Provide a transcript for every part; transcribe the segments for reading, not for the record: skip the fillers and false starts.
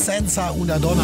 Senza una Donna.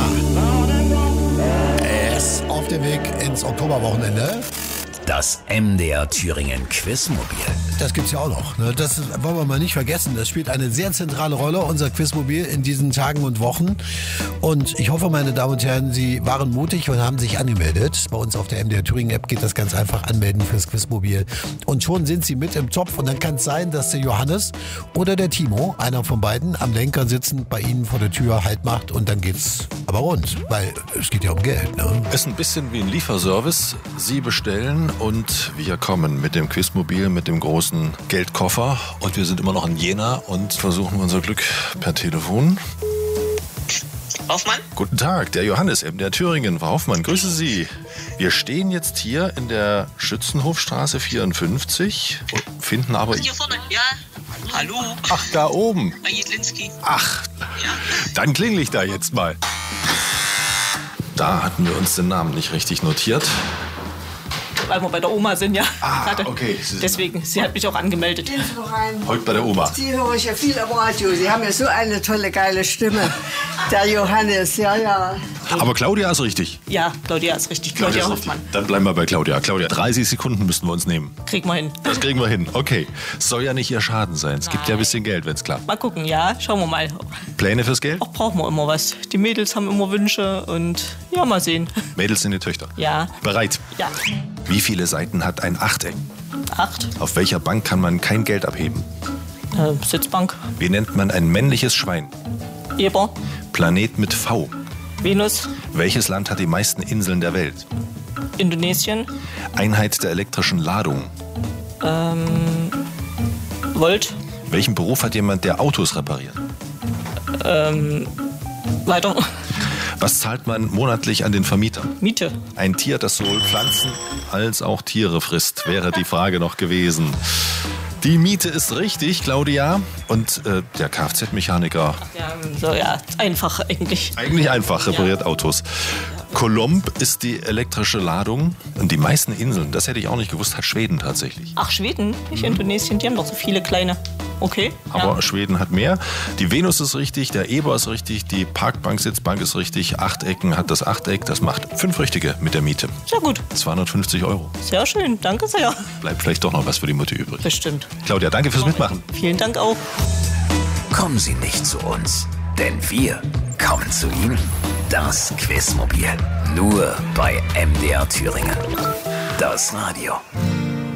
Er ist auf dem Weg ins Oktoberwochenende. Das MDR Thüringen Quizmobil. Das gibt's ja auch noch. Ne? Das wollen wir mal nicht vergessen. Das spielt eine sehr zentrale Rolle, unser Quizmobil in diesen Tagen und Wochen. Und ich hoffe, meine Damen und Herren, Sie waren mutig und haben sich angemeldet. Bei uns auf der MDR Thüringen App geht das ganz einfach, anmelden fürs Quizmobil. Und schon sind Sie mit im Topf. Und dann kann es sein, dass der Johannes oder der Timo, einer von beiden, am Lenker sitzend bei Ihnen vor der Tür Halt macht. Und dann geht's aber rund, weil es geht ja um Geld. Ne? Es ist ein bisschen wie ein Lieferservice. Sie bestellen und wir kommen mit dem Quizmobil, mit dem großen Geldkoffer. Und wir sind immer noch in Jena und versuchen unser Glück per Telefon. Hoffmann? Guten Tag, der Johannes, MDR Thüringen. Frau Hoffmann, grüße Sie. Wir stehen jetzt hier in der Schützenhofstraße 54 und finden aber... Hier vorne, ja. Hallo. Ach, da oben. Bei Jedlinski. Ach, Ja. dann klingel ich da jetzt mal. Da hatten wir uns den Namen nicht richtig notiert. Weil wir bei der Oma sind, ja. Gerade. Okay. Deswegen, sie hat mich auch angemeldet. Gehen Sie noch rein. Heute bei der Oma. Sie höre ich ja viel am Radio. Sie haben ja so eine tolle, geile Stimme. Der Johannes, ja. Aber Claudia ist richtig. Ja, Claudia ist richtig. Claudia ist Hoffmann. richtig. Dann bleiben wir bei Claudia. Claudia, 30 Sekunden müssten wir uns nehmen. Kriegen wir hin. Das kriegen wir hin. Okay. Soll ja nicht ihr Schaden sein. Es gibt ja ein bisschen Geld, wenn es klappt. Mal gucken, ja. Schauen wir mal. Pläne fürs Geld? Auch brauchen wir immer was. Die Mädels haben immer Wünsche und ja, mal sehen. Mädels sind die Töchter. Ja. Bereit? Ja. Wie viele Seiten hat ein Achteck? 8. Auf welcher Bank kann man kein Geld abheben? Sitzbank. Wie nennt man ein männliches Schwein? Eber. Planet mit V. Venus. Welches Land hat die meisten Inseln der Welt? Indonesien. Einheit der elektrischen Ladung. Volt. Welchen Beruf hat jemand, der Autos repariert? Weiter. Was zahlt man monatlich an den Vermieter? Miete. Ein Tier, das sowohl Pflanzen als auch Tiere frisst, wäre die Frage noch gewesen. Die Miete ist richtig, Claudia. Und der Kfz-Mechaniker? Ja, so, ja, einfach eigentlich. Eigentlich einfach, repariert Autos. Colomb ist die elektrische Ladung. Und die meisten Inseln, das hätte ich auch nicht gewusst, hat Schweden tatsächlich. Ach, Schweden, nicht Indonesien, die haben doch so viele kleine. Okay. Aber ja. Schweden hat mehr. Die Venus ist richtig, der Eber ist richtig, die Parkbank, Sitzbank ist richtig. 8 Ecken hat das Achteck, das macht 5 richtige mit der Miete. Sehr gut. 250 €. Sehr schön, danke sehr. Bleibt vielleicht doch noch was für die Mutti übrig. Bestimmt. Claudia, danke fürs Mitmachen. Vielen Dank auch. Kommen Sie nicht zu uns, denn wir kommen zu Ihnen. Das Quizmobil. Nur bei MDR Thüringen. Das Radio.